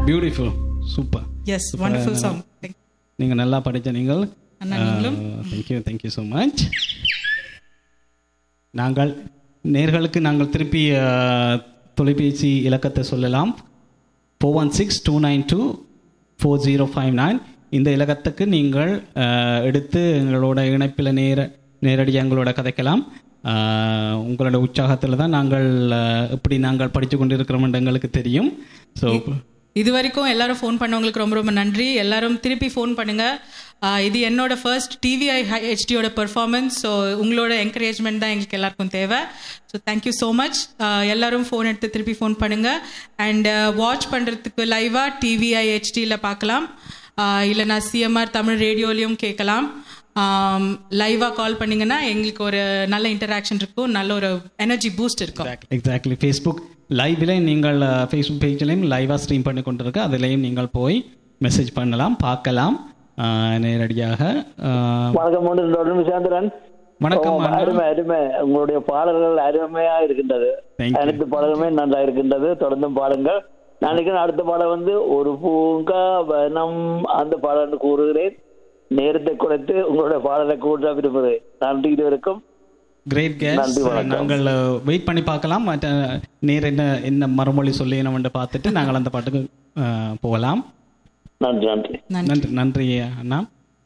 Beautiful, super. S, wonderful song. நீங்கள் நல்லா படித்த நீங்கள். Thank you thank you so much. நாங்கள் நேர்களுக்கு நாங்கள் திருப்பி தொலைபேசி இலக்கத்தை சொல்லலாம். 4162924059. இந்த இலக்கத்துக்கு நீங்கள் எடுத்து எங்களோட இணைப்பில் நேரடியாக எங்களோட கதைக்கலாம். உங்களோட உற்சாகத்தில் தான் நாங்கள் எப்படி நாங்கள் படித்து கொண்டு இருக்கிறோம் எங்களுக்கு தெரியும். ஸோ இது வரைக்கும் எல்லாரும் ஃபோன் பண்ணவங்களுக்கு ரொம்ப ரொம்ப நன்றி. எல்லாரும் திருப்பி ஃபோன் பண்ணுங்க. இது என்னோட ஃபர்ஸ்ட் டிவிஐ ஹெச்டியோட பெர்ஃபார்மன்ஸ். ஸோ உங்களோட என்கரேஜ்மெண்ட் தான் எங்களுக்கு எல்லாருக்கும் தேவை. So thank you so much. எல்லாரும் ஃபோன் எடுத்து திருப்பி ஃபோன் பண்ணுங்க. அண்ட் வாட்ச் பண்ணுறதுக்கு லைவாக டிவிஐ ஹெச்டியில் பார்க்கலாம். இல்லைனா சிஎம்ஆர் தமிழ் ரேடியோலையும் கேட்கலாம். லைவாக கால் பண்ணிங்கன்னா எங்களுக்கு ஒரு நல்ல இன்டராக்ஷன் இருக்கும், நல்ல ஒரு எனர்ஜி பூஸ்ட் இருக்கும். எக்ஸாக்ட்லி. ஃபேஸ்புக் லைவ்ல நீங்கள் ஃபேஸ்புக் பேஜ்லையும் லைவாக ஸ்ட்ரீம் பண்ணி கொண்டு இருக்கு. அதுலேயும் நீங்கள் போய் மெசேஜ் பண்ணலாம், பார்க்கலாம் நேரடியாக. வணக்கம். வணக்கம். அருமை அருமை. உங்களுடைய பாடல்கள் அருமையா இருக்கின்றது. அனைத்து பாடல்களுமே நல்லா இருக்கின்றது. தொடர்ந்தும் பாடுங்கள். நாளைக்கு அடுத்த பாடல் வந்து ஒரு பூங்காவனம், அந்த பாடல் கூறுகிறேன். நேரத்தை குறைத்து உங்களுடைய பாடலை கூட்ட விரும்புகிறேன். நன்றி. இதுவரைக்கும் கிரேட் கேஸ். நாங்கள் வெயிட் பண்ணி பார்க்கலாம். நேர் என்ன மறுமொழி சொல்லி நம்ம பார்த்துட்டு நாங்கள் அந்த பாட்டுக்கு போகலாம். நன்றி நன்றி நன்றி நன்றி அண்ணா.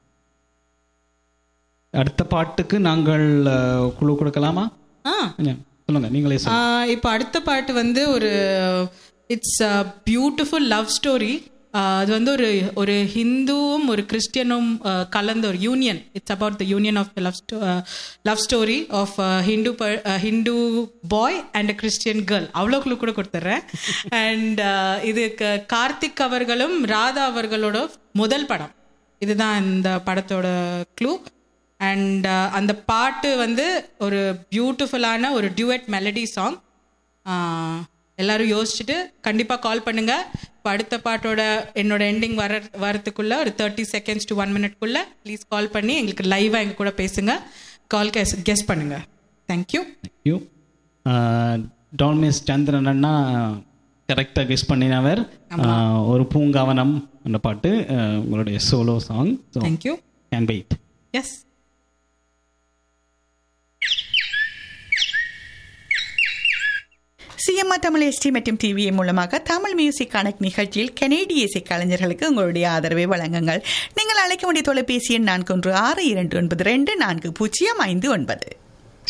அடுத்த பாட்டுக்கு நாங்கள் குழு கொடுக்கலாமா? சொல்லுங்க, நீங்களே சொல்லுங்க. இப்போ அடுத்த பாட்டு வந்து ஒரு it's a beautiful love story. அது வந்து ஒரு ஹிந்துவும் ஒரு கிறிஸ்டியனும் கலந்த ஒரு union. It's about the union of the love story of Hindu bye and a Christian girl. அவ்வளோக்குள்ள கூட கொடுத்துட்றேன். அண்ட் இது கார்த்திக் அவர்களும் ராதா அவர்களோட முதல் படம். இதுதான் இந்த படத்தோட க்ளூ. அண்ட் அந்த பாட்டு வந்து ஒரு பியூட்டிஃபுல்லான ஒரு டியூட் மெலடி சாங். எல்லாரும் யோசிச்சுட்டு கண்டிப்பாக கால் பண்ணுங்க. இப்போ அடுத்த பாட்டோட என்னோட எண்டிங் வரத்துக்குள்ள ஒரு 30 seconds to 1 minute please call பண்ணி எங்களுக்கு லைவாக எங்கள் கூட பேசுங்க. கால் கெஸ் பண்ணுங்க. தேங்க்யூ. டால்மிஸ் சந்திரன் அண்ணா கரெக்டாக கெஸ் பண்ணினவர். ஒரு பூங்காவனம் அந்த பாட்டு உங்களுடைய solo song. Thank you. Can wait. S. CMR Tamil ST மற்றும் டிவிஏ மூலமாக தமிழ் மியூசிக் கனெக்ட் நிகழ்ச்சியில் கனேடிய இசை கலைஞர்களுக்கு உங்களுடைய ஆதரவை வழங்குங்கள். நீங்கள் அழைக்க வேண்டிய தொலைபேசி எண் 4162294059.